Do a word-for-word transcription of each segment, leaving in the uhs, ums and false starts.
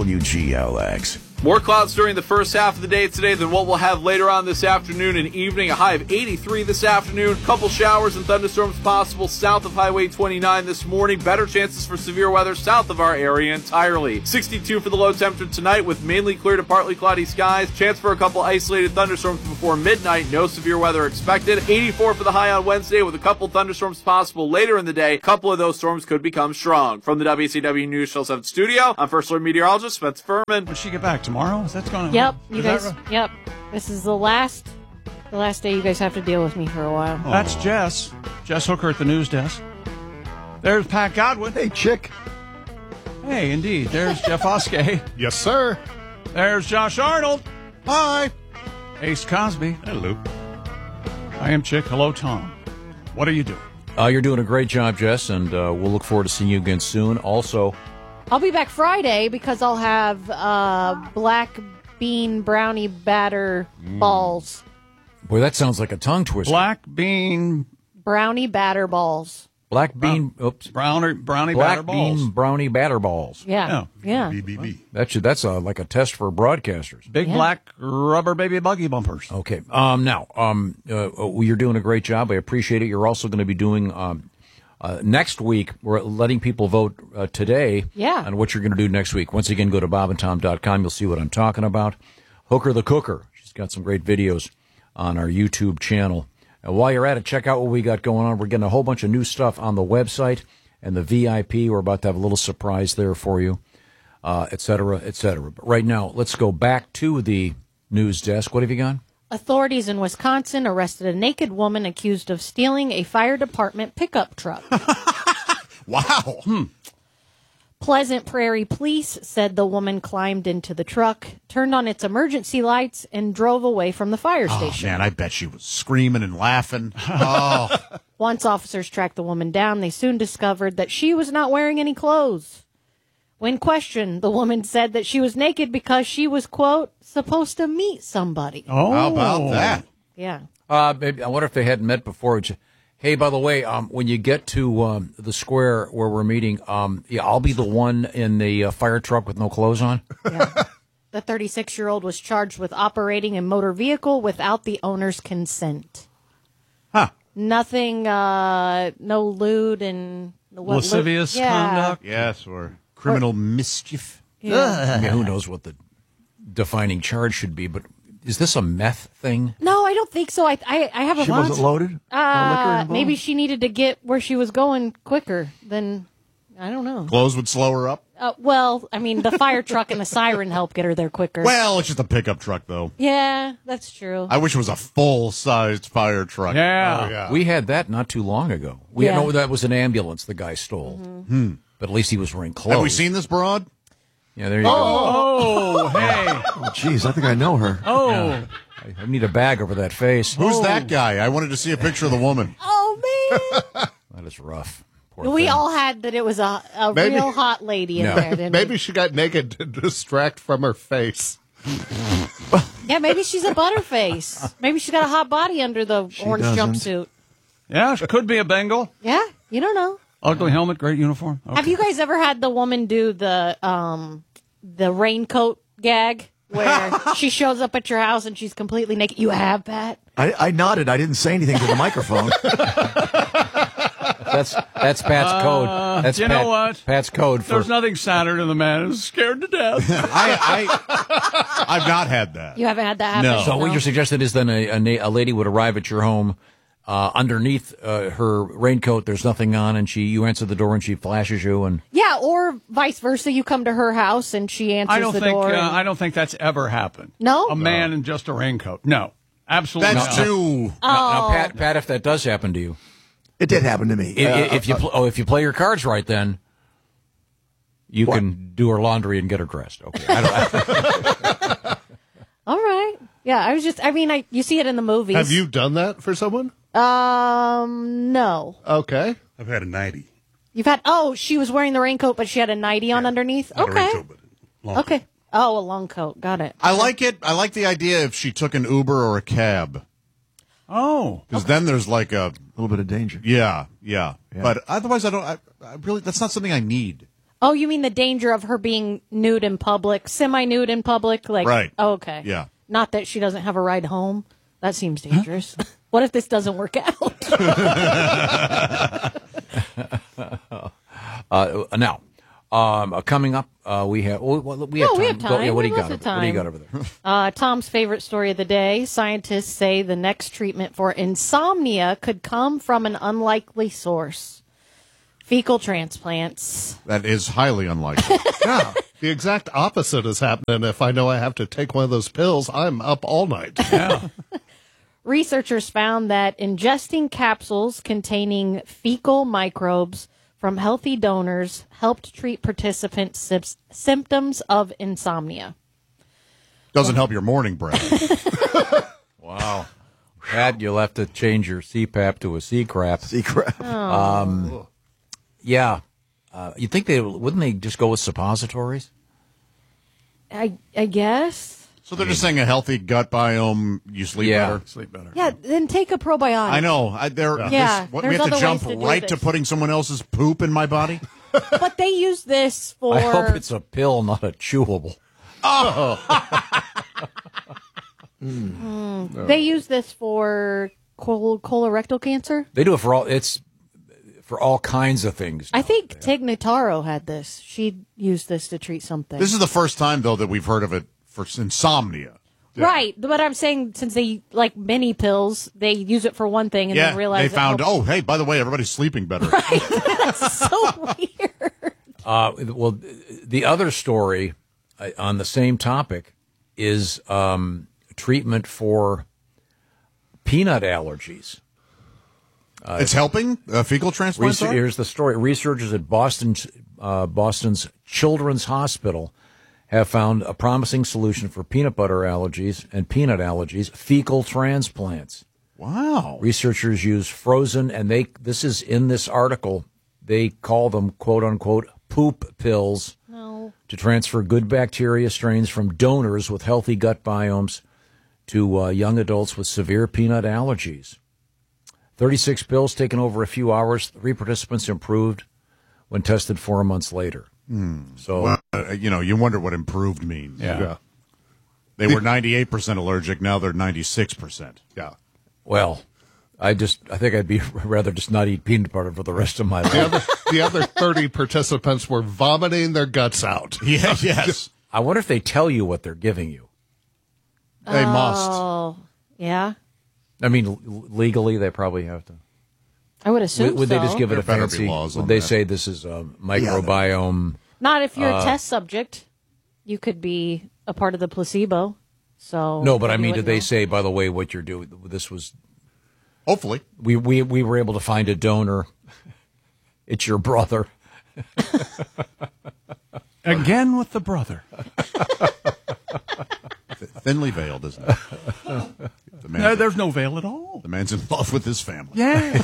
W G L X. More clouds during the first half of the day today than what we'll have later on this afternoon and evening. A high of eighty-three this afternoon. Couple showers and thunderstorms possible south of Highway twenty-nine this morning. Better chances for severe weather south of our area entirely. sixty-two for the low temperature tonight with mainly clear to partly cloudy skies. Chance for a couple isolated thunderstorms before midnight. No severe weather expected. eighty-four for the high on Wednesday with a couple thunderstorms possible later in the day. A couple of those storms could become strong. From the W C W News Channel seven studio, I'm First Alert Meteorologist Spencer Furman. When she get back tomorrow? Is that going to? Yep, you is guys. Right? Yep, this is the last, the last day you guys have to deal with me for a while. Oh. That's Jess. Jess Hooker at the news desk. There's Pat Godwin. Hey, chick. Hey, indeed. There's Jeff Oskey. Yes, sir. There's Josh Arnold. Hi. Ace Cosby. Hello. I am Chick. Hello, Tom. What are you doing? Uh, you're doing a great job, Jess, and uh, we'll look forward to seeing you again soon. Also, I'll be back Friday because I'll have uh, black bean brownie batter balls. boy, that sounds like a tongue twister. Black bean. Brownie batter balls. Black bean. Uh, oops. Brownie, brownie Black batter balls. bean brownie batter balls. Yeah. Yeah. B B B. That should, that's a, like a test for broadcasters. Big Yeah. black rubber baby buggy bumpers. Okay. Um, now, um, uh, you're doing a great job. I appreciate it. You're also going to be doing um, uh, next week. We're letting people vote uh, today Yeah. on what you're going to do next week. Once again, go to bob and tom dot com. You'll see what I'm talking about. Hooker the Cooker. She's got some great videos on our YouTube channel. And while you're at it, check out what we got going on. We're getting a whole bunch of new stuff on the website and the V I P. We're about to have a little surprise there for you, uh, et cetera, et cetera. But right now, let's go back to the news desk. What have you got? Authorities in Wisconsin arrested a naked woman accused of stealing a fire department pickup truck. Wow. Hmm. Pleasant Prairie Police said the woman climbed into the truck, turned on its emergency lights, and drove away from the fire Oh, station. man, I bet she was screaming and laughing. Oh. Once officers tracked the woman down, they soon discovered that she was not wearing any clothes. When questioned, the woman said that she was naked because she was, quote, supposed to meet somebody. Oh. How about that? Yeah. Uh, maybe, I wonder if they hadn't met before. Which, hey, by the way, um, when you get to um, the square where we're meeting, um, yeah, I'll be the one in the uh, fire truck with no clothes on. Yeah. The thirty-six-year-old was charged with operating a motor vehicle without the owner's consent. Huh. Nothing, uh, no lewd and... what, Lascivious yeah. conduct. Yes, or criminal mischief. Yeah. I mean, who knows what the defining charge should be, but is this a meth thing? No, I don't think so. I I, I have a She bunch. wasn't loaded? No liquor Uh, involved? maybe she needed to get where she was going quicker than, I don't know. Clothes would slow her up? Uh, well, I mean, the fire truck and the siren help get her there quicker. Well, it's just a pickup truck, though. Yeah, that's true. I wish it was a full-sized fire truck. Yeah. Oh, yeah. We had that not too long ago. We Yeah. know that was an ambulance the guy stole, Hmm. but at least he was wearing clothes. Have we seen this broad? Yeah, there you Oh, hey. Oh, jeez, I think I know her. Oh. go. I, I need a bag over that face. Who's that guy? I wanted to see a picture of the woman. Oh, man. That is rough. Poor We thing. all had that it was a, a Maybe- real hot lady in No. there, didn't Maybe she got naked to distract from her face. we? Yeah, maybe she's a butterface. Maybe she's got a hot body under the orange doesn't. jumpsuit. Yeah, she could be a Bengal. Yeah, you don't know. Ugly helmet, great uniform. Okay. Have you guys ever had the woman do the um the raincoat gag where she shows up at your house and she's completely naked? You have, Pat? I, I nodded. I didn't say anything to the microphone. That's that's Pat's code. That's you Pat, know what? Pat's code for. There's nothing sadder than the man who's scared to death. I, I, I've not had that. You haven't had that happen? No. So what you're suggesting is then a, a, na- a lady would arrive at your home. Uh, underneath uh, her raincoat, there's nothing on, and she you answer the door and she flashes you. And Yeah, or vice versa. You come to her house and she answers I don't the think door. uh, and- I don't think that's ever happened. No? A man in just a raincoat. No, absolutely That's not. too. now, now, Pat, Pat, if that does happen to you, It did happen to me. i- Uh, i- if you pl- oh, if you play your cards right, then you What? can do her laundry and get her dressed. Okay. I don't, All right. Yeah, I was just. I mean, I you see it in the movies. Have you done that for someone? Um, no. Okay. I've had a nightie. You've had. Oh, she was wearing the raincoat, but she had a nightie on underneath. Not a Okay. raincoat, but a long Okay. Oh, a long coat. Got it. I like it. I like the idea if she took an Uber or a cab. Oh, Because then there's like a. a little bit of danger. Yeah, yeah. Yeah. But otherwise, I don't. I, I really. That's not something I need. Oh, you mean the danger of her being nude in public, semi-nude in public? Like, Right. Oh, okay. Yeah. Not that she doesn't have a ride home. That seems dangerous. What if this doesn't work out? uh, now, um, uh, coming up, uh, we have oh, well, we have Oh, time. we have Go- time. yeah, what do you We got? have Over, lots of what do you time. got over there? Uh, Tom's favorite story of the day. Scientists say the next treatment for insomnia could come from an unlikely source. Fecal transplants. That is highly unlikely. Yeah. The exact opposite is happening. If I know I have to take one of those pills, I'm up all night. Yeah. Researchers found that ingesting capsules containing fecal microbes from healthy donors helped treat participants' sym- symptoms of insomnia. Doesn't help your morning breath. Wow. Pat, you'll have to change your C PAP to a C CRAP. Secret. Um, yeah. Uh, you think they wouldn't they just go with suppositories? I I guess. So they're just saying a healthy gut biome, you sleep Yeah. better. Sleep better. Yeah, then take a probiotic. I know. I, there, Yeah, this, what, there's we have to other jump ways to do right this. to putting someone else's poop in my body. But they use this for. I hope it's a pill, not a chewable. They use this for col- colorectal cancer. They do it for all. It's for all kinds of things. I think Tig Notaro had this. She used this to treat something. This is the first time, though, that we've heard of it for insomnia. Right, but I'm saying since they like mini pills, they use it for one thing and yeah, then realize they found, it helps- oh, hey, by the way, everybody's sleeping better. That's so weird. Uh, well, the other story uh, on the same topic is um, treatment for peanut allergies. It's helping uh, fecal transplants. Research, are? here's the story. Researchers at Boston, uh, Boston's Children's Hospital have found a promising solution for peanut butter allergies and peanut allergies, fecal transplants. Wow. Researchers use frozen, and they this is in this article, they call them, quote unquote, poop pills No. to transfer good bacteria strains from donors with healthy gut biomes to uh, young adults with severe peanut allergies. thirty-six pills taken over a few hours. Three participants improved when tested four months later. So, Well, uh, you know, you wonder what improved means. yeah. Yeah. They were ninety-eight percent allergic. Now they're ninety-six percent. Yeah. Well, I just I think I'd be rather just not eat peanut butter for the rest of my The life. other, the other thirty participants were vomiting their guts out. Yeah, yes. I wonder if they tell you what they're giving you. They must. Oh, yeah. I mean, l- legally, they probably have to. I would assume Would, would they so. just give it There a better be fancy? laws Would on they that. say this is a microbiome? Not if you're Uh, a test subject. You could be a part of the placebo. So no, but I you mean, wouldn't did they know. say, by the way, what you're doing? This was Hopefully. we we we were able to find a donor. It's your brother. Again with the brother. Thinly veiled, isn't it? The man's, No, there's no veil at all. the man's in love with his family. Yeah.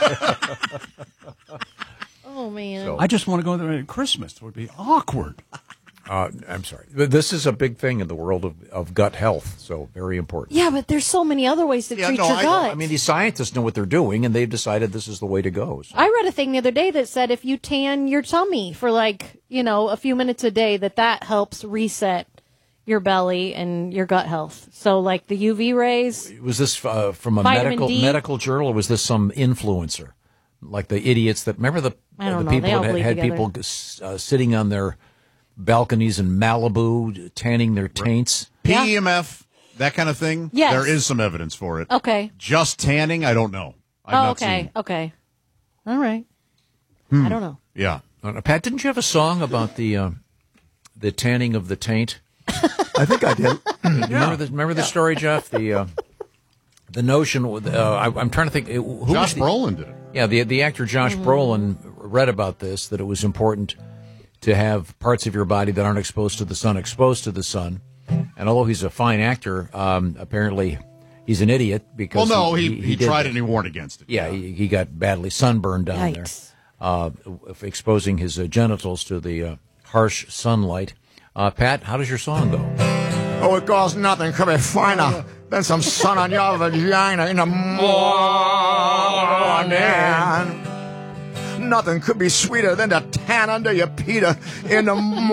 Oh man. So- I just want to go there at Christmas. It would be awkward. Uh, I'm sorry. But This is a big thing in the world of, of gut health, so very important. Yeah, but there's so many other ways to Yeah, treat no, your I- gut. I mean, these scientists know what they're doing, and they've decided this is the way to go. So. I read a thing the other day that said if you tan your tummy for like, you know, a few minutes a day, that that helps reset your belly and your gut health. So like the U V rays. Was this uh, from a Vitamin medical D. medical journal, or was this some influencer, like the idiots that remember the I don't the know, people they all that bleed had together. people uh, sitting on their balconies in Malibu tanning their taints? P Yeah. E M F, that kind of thing. Yes. There is some evidence for it. Okay. Just tanning, I don't know. I've Oh, not okay. seen. Okay. All right. Hmm. I don't know. Yeah. Uh, Pat, didn't you have a song about the uh, the tanning of the taint? I think I did. You remember the remember the story, Jeff? The uh, the notion. with, Uh, I, I'm trying to think. uh, Who Josh was the, Brolin did it. Yeah, the the actor Josh Brolin read about this, that it was important to have parts of your body that aren't exposed to the sun exposed to the sun. And although he's a fine actor, um, apparently he's an idiot Well, because no, he, he, did tried that. it and he warned against it. Yeah, he, he got badly sunburned down Yikes. there, uh, exposing his uh, genitals to the uh, harsh sunlight. Uh, Pat, how does your song go? Oh, it goes nothing could be finer than some sun on your vagina in the morning. nothing could be sweeter than to tan under your Peter in the morning.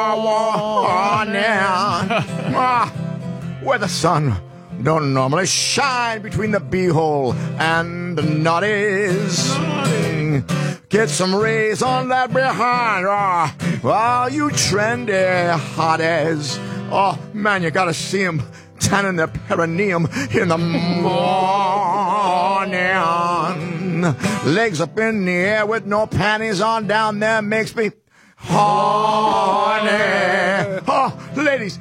Ah, where the sun don't normally shine between the beehole and the nutties. Get some rays on that behind, ah, oh, you trendy hotties. Oh, man, you gotta see them tanning their perineum in the morning. Legs up in the air with no panties on down there makes me horny. Oh, ladies,